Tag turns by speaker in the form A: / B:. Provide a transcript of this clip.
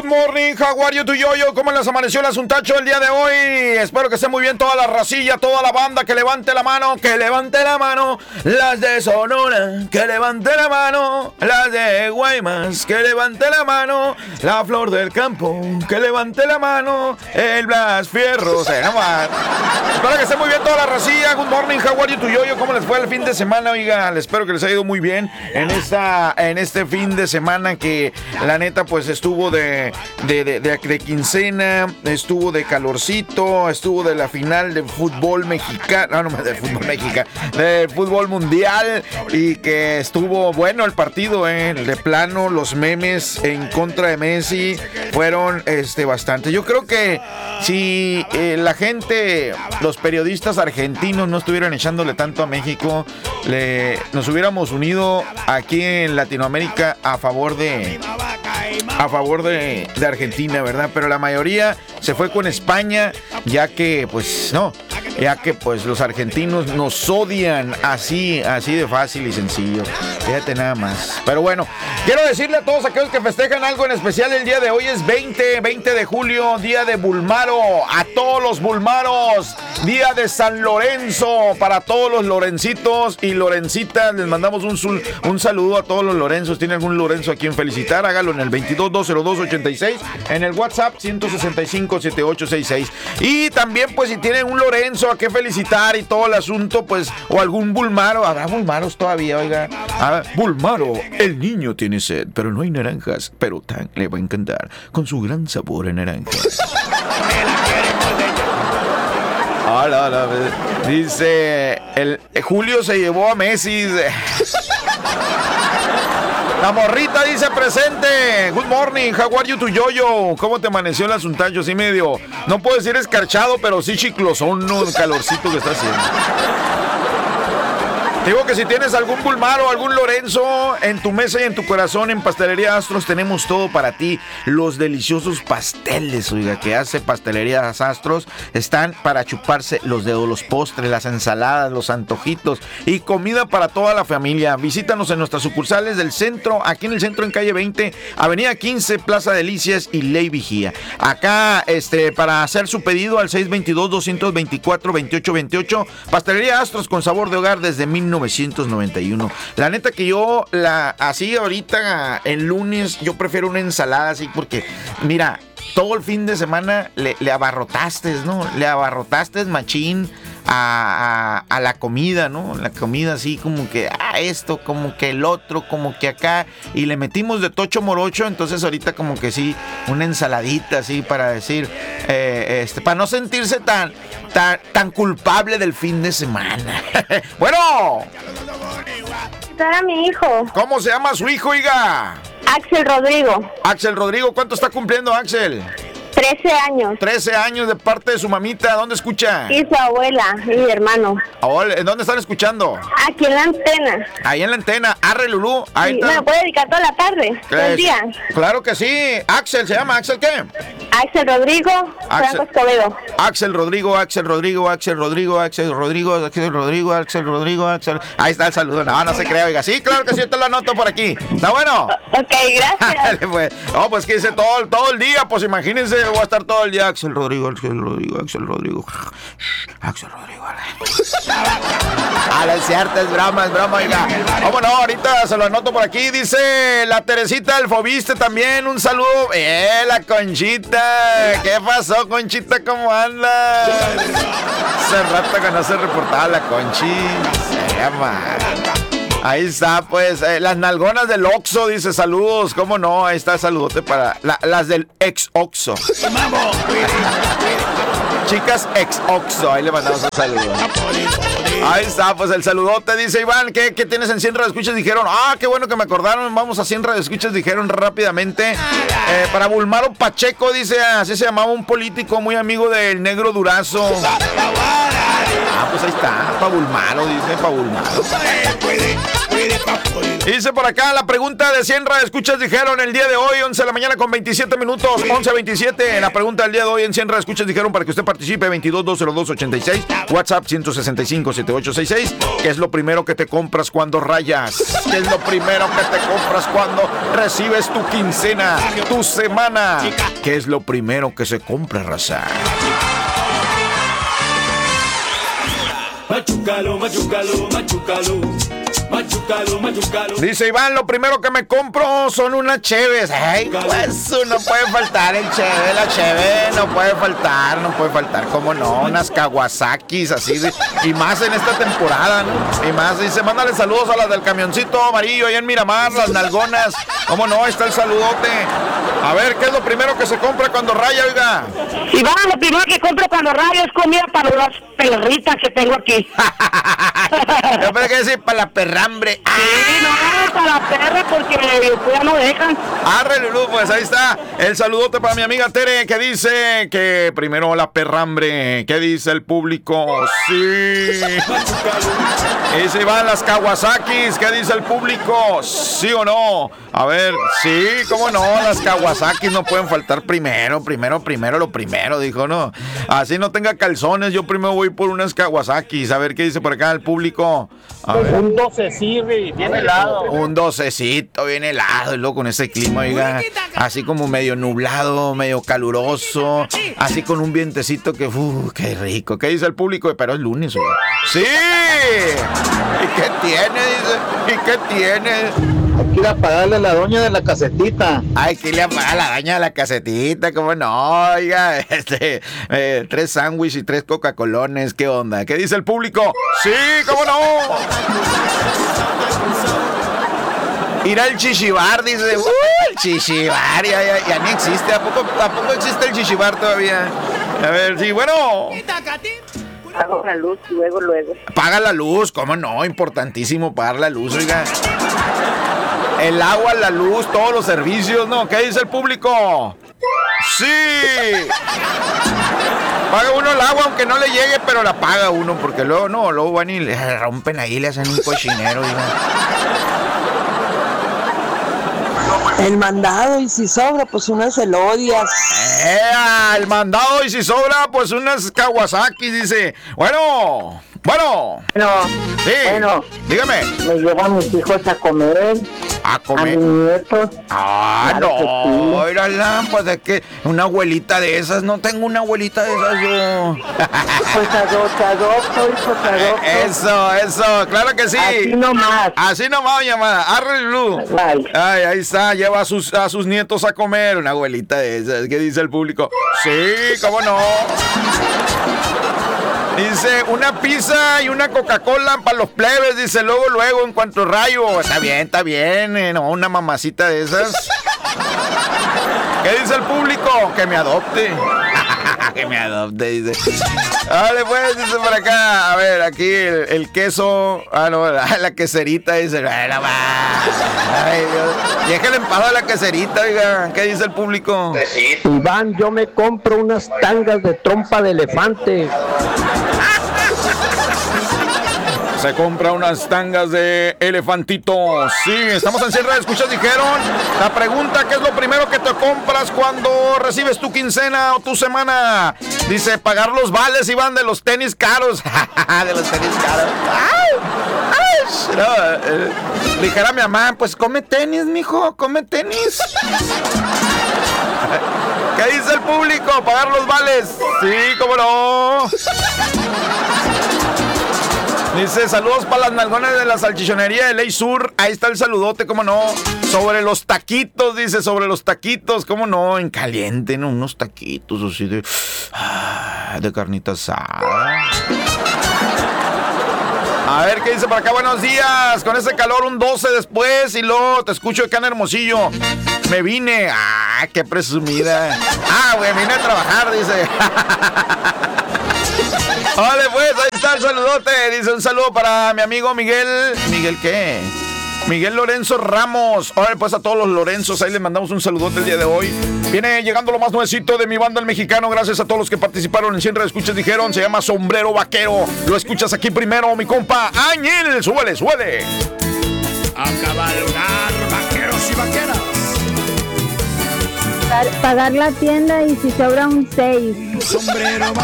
A: Good morning, how are you, tu yoyo? ¿Cómo les amaneció el asuntacho el día de hoy? Espero que esté muy bien toda la racilla, toda la banda, que levante la mano, las de Sonora, que levante la mano, las de Guaymas, que levante la mano, la Flor del Campo, que levante la mano, el Blas Fierros, nomás. Espero que esté muy bien toda la racilla. Good morning, how are you, tu yoyo? ¿Cómo les fue el fin de semana? Oiga, espero que les haya ido muy bien en este fin de semana que la neta pues estuvo de quincena, estuvo de calorcito, estuvo de la final de fútbol mexicano, no de fútbol mexicano, de fútbol mundial, y que estuvo bueno el partido, de plano los memes en contra de Messi fueron bastante. Yo creo que si la gente, los periodistas argentinos no estuvieran echándole tanto a México, nos hubiéramos unido aquí en Latinoamérica a favor de Argentina, ¿verdad? Pero la mayoría se fue con España, ya que pues los argentinos nos odian así de fácil y sencillo. Fíjate nada más. Pero bueno, quiero decirle a todos aquellos que festejan algo en especial el día de hoy, es 20 de julio, día de Bulmaro. A todos los Bulmaros, día de San Lorenzo, para todos los Lorencitos y Lorencitas, les mandamos un saludo a todos los Lorenzos. ¿Tiene algún Lorenzo a quien felicitar? Hágalo en el 22-202-86, en el WhatsApp 165-7866. Y también pues si tienen un Lorenzo a que felicitar y todo el asunto, pues, o algún Bulmaro, habrá Bulmaros todavía, oiga. Bulmaro, el niño tiene sed, pero no hay naranjas, pero tan le va a encantar con su gran sabor a naranja. Dice, Julio se llevó a Messi. La morrita dice presente. Good morning, how are you, tu yoyo? ¿Cómo te amaneció el asuntacho? Sí medio, no puedo decir escarchado, pero sí chiclosón, ¿no? El calorcito que está haciendo. Digo que si tienes algún Bulmaro, algún Lorenzo en tu mesa y en tu corazón, en Pastelería Astros tenemos todo para ti. Los deliciosos pasteles, oiga, que hace Pastelería Astros, están para chuparse los dedos, los postres, las ensaladas, los antojitos y comida para toda la familia. Visítanos en nuestras sucursales del centro, aquí en el centro en calle 20, avenida 15, Plaza Delicias y Ley Vigía. Acá, para hacer su pedido al 622-224-2828, Pastelería Astros con sabor de hogar desde 1991. La neta que yo, así ahorita, el lunes, yo prefiero una ensalada así porque, mira, todo el fin de semana le abarrotaste, ¿no? Le abarrotaste machín a la comida, ¿no? La comida así como que esto, como que el otro, como que acá, y le metimos de tocho morocho, entonces ahorita como que sí, una ensaladita así para decir, para no sentirse tan culpable del fin de semana. Bueno.
B: Para mi hijo.
A: ¿Cómo se llama su hijo, oiga?
B: Axel Rodrigo.
A: Axel Rodrigo, ¿cuánto está cumpliendo Axel?
B: 13 años.
A: 13 años de parte de su mamita. ¿Dónde escucha?
B: Y su abuela y mi hermano.
A: ¿En dónde están escuchando?
B: Aquí en la antena.
A: Ahí en la antena. Arre, Lulú. Ahí está.
B: ¿Me puede dedicar toda la tarde? Todo el día.
A: Claro que sí. Axel, ¿se llama Axel qué?
B: Axel Rodrigo Franco Escobedo.
A: Axel Rodrigo. Ahí está el saludo. No se crea, oiga. Sí, claro que sí, te lo anoto por aquí. ¿Está bueno?
B: Ok, gracias.
A: Pues que dice todo el día, pues imagínense. Voy a estar todo el día. Axel Rodrigo. Es cierto, es broma, oiga. ¿Cómo no? Ahorita se lo anoto por aquí. Dice la Teresita del Fobiste también. Un saludo. La Conchita. ¿Qué pasó, Conchita? ¿Cómo anda? Hace rato que no se reportaba la Conchi. Se llama. Ahí está, pues, las nalgonas del Oxxo, dice, saludos, ¿cómo no? Ahí está el saludote para las del ex Oxxo. Chicas ex Oxxo, ahí le mandamos un saludo. Ahí está, pues el saludote, dice Iván, ¿qué tienes en 100 radioescuchas? Dijeron, qué bueno que me acordaron, vamos a 100 radioescuchas, dijeron rápidamente. Para Bulmaro Pacheco, dice, así se llamaba un político muy amigo del Negro Durazo. Pues ahí está, para Bulmaro, dice, para Bulmaro. Dice por acá la pregunta de 100 radioescuchas dijeron el día de hoy, 11 de la mañana con 27 minutos, 11:27. La pregunta del día de hoy en 100 radioescuchas dijeron para que usted participe, 22-202-86, WhatsApp 165-7866. ¿Qué es lo primero que te compras cuando rayas? ¿Qué es lo primero que te compras cuando recibes tu quincena, tu semana? ¿Qué es lo primero que se compra, raza?
C: Machucalo, machucalo, machucalo. Machucalo, machucalo.
A: Dice Iván, lo primero que me compro son unas cheves. Ay, pues no puede faltar el cheve, la cheve, no puede faltar, cómo no, unas Kawasakis así, y más en esta temporada, ¿no? Y más, dice, mándale saludos a las del camioncito amarillo ahí en Miramar, las nalgonas, cómo no, ahí está el saludote. A ver, ¿qué es lo primero que se compra cuando raya, oiga?
B: Iván, lo primero que compro cuando rayo es comida para las perritas que tengo aquí.
A: Yo pensé que decir para la perrambre.
B: Sí, no, para la perra porque ya no dejan.
A: Arre, Lulú, pues ahí está el saludote para mi amiga Tere, que dice que primero la perrambre. ¿Qué dice el público? Sí. Y se van las Kawasakis. ¿Qué dice el público? ¿Sí o no? A ver, sí, cómo no, las Kawasakis no pueden faltar primero, lo primero, dijo, no. Así no tenga calzones, yo primero voy por unas Kawasakis. A ver qué dice por acá el público. A ver.
D: Un 12 sirve, bien helado.
A: Un docecito bien helado, y luego con ese clima, oiga, así como medio nublado, medio caluroso, así con un vientecito que, qué rico. ¿Qué dice el público? Pero es lunes, oiga. ¡Sí! ¿Y qué tiene? Dice, ¿y qué tiene?
D: Hay que ir a pagarle a la doña de la casetita.
A: Hay que irle a pagar a la doña de la casetita, ¿cómo no? Oiga, 3 sándwiches y 3 Coca-Colones, ¿qué onda? ¿Qué dice el público? ¡Sí, cómo no! Ir al Chichibar, dice. El Chichibar, ya ni existe. ¿A poco existe el Chichibar todavía? A ver, sí, bueno.
B: Pago la luz luego.
A: Paga la luz, ¿cómo no? Importantísimo pagar la luz, oiga. El agua, la luz, todos los servicios, ¿no? ¿Qué dice el público? ¡Sí! Paga uno el agua aunque no le llegue, pero la paga uno, porque luego van y le rompen ahí, le hacen un cochinero, oiga.
E: El mandado, y si sobra, pues unas elodias.
A: El mandado, y si sobra, pues unas Kawasaki, dice. Bueno. Sí.
D: Bueno.
A: Dígame.
D: Me llevan a mis hijos a comer.
A: ¿A comer?
D: A mis nietos.
A: Claro, no, sí. Mírala, pues es que una abuelita de esas, no tengo una abuelita de esas yo.
D: Pues adopto,
A: Eso, claro que sí. Así nomás, llamada. Arre, Lu. Ay, ahí está, lleva a sus nietos a comer, una abuelita de esas. ¿Qué dice el público? Sí, cómo no. Dice, una pizza y una Coca-Cola para los plebes, dice, luego, en cuanto rayo. Está bien, no, una mamacita de esas. ¿Qué dice el público? Que me adopte. Que me adopte, dice. Vale, pues, dice por acá. A ver, aquí el queso. No, la queserita, dice. Bueno, va. Ay, Dios. Déjale en paz a la queserita, oiga. ¿Qué dice el público?
D: Iván, yo me compro unas tangas de trompa de elefante.
A: Se compra unas tangas de elefantito. Sí, estamos en cierre de escuchas, dijeron. La pregunta, ¿qué es lo primero que te compras cuando recibes tu quincena o tu semana? Dice, pagar los vales, Iván, de los tenis caros. De los tenis caros. ¡Ay! No, dijera mi mamá, pues come tenis, mijo, come tenis. ¿Qué dice el público? ¿Pagar los vales? Sí, cómo no. Dice, saludos para las nalgones de la salchichonería de Ley Sur. Ahí está el saludote, cómo no. Sobre los taquitos, dice, sobre los taquitos, cómo no. En caliente, ¿no? Unos taquitos así de carnita asada. A ver, ¿qué dice por acá? Buenos días. Con ese calor, un 12 después. Y luego te escucho acá en Hermosillo. Me vine. Qué presumida. Güey, vine a trabajar, dice. Vale, pues, ahí está el saludote. Dice, un saludo para mi amigo Miguel. ¿Miguel qué? Miguel Lorenzo Ramos. Ahora pues a todos los Lorenzos, ahí les mandamos un saludote el día de hoy. Viene llegando lo más nuevecito de mi banda El Mexicano. Gracias a todos los que participaron en 100 Escuchas, dijeron. Se llama Sombrero Vaquero. Lo escuchas aquí primero, mi compa Ángel. Súbele. A cabalgar, vaqueros y vaqueras.
F: Pagar la tienda y si sobra un 6.
A: Sombrero